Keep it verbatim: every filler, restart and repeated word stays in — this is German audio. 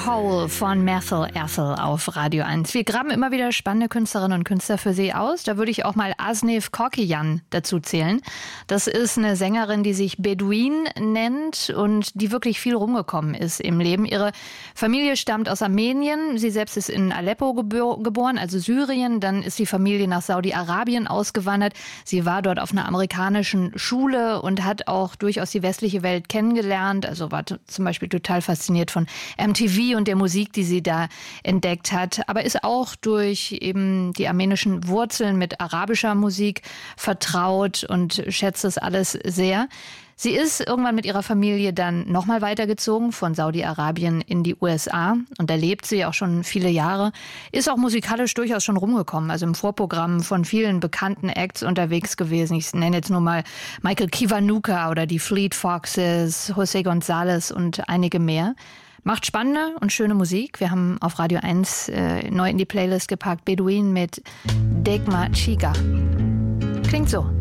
Hole von Methil Ethel auf Radio eins. Wir graben immer wieder spannende Künstlerinnen und Künstler für Sie aus. Da würde ich auch mal Asnef Korkiyan dazu zählen. Das ist eine Sängerin, die sich Beduin nennt und die wirklich viel rumgekommen ist im Leben. Ihre Familie stammt aus Armenien. Sie selbst ist in Aleppo gebor- geboren, also Syrien. Dann ist die Familie nach Saudi-Arabien ausgewandert. Sie war dort auf einer amerikanischen Schule und hat auch durchaus die westliche Welt kennengelernt. Also war t- zum Beispiel total fasziniert von M T V und der Musik, die sie da entdeckt hat, aber ist auch durch eben die armenischen Wurzeln mit arabischer Musik vertraut und schätzt das alles sehr. Sie ist irgendwann mit ihrer Familie dann nochmal weitergezogen von Saudi-Arabien in die U S A und da lebt sie auch schon viele Jahre, ist auch musikalisch durchaus schon rumgekommen, also im Vorprogramm von vielen bekannten Acts unterwegs gewesen. Ich nenne jetzt nur mal Michael Kiwanuka oder die Fleet Foxes, José González und einige mehr. Macht spannende und schöne Musik. Wir haben auf Radio eins äh, neu in die Playlist gepackt Beduin mit Degma Chiga. Klingt so.